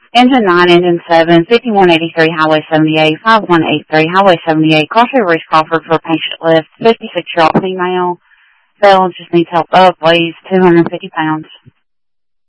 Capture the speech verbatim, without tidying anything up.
Engine nine, Engine seven, fifty-one eighty-three Highway seventy-eight, five one eight three Highway seventy-eight, Crossway Reese Crawford for a patient lift, fifty-six-year-old female. Felon just needs help up, weighs two hundred fifty pounds.